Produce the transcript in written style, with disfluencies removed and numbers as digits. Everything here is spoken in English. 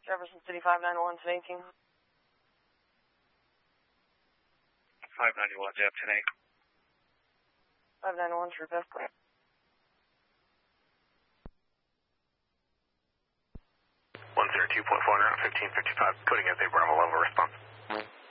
Jefferson City 591 1018. 591, Jeff 10-8. 591, True Best. 102.4 around 1555, coding as a Bravo level response.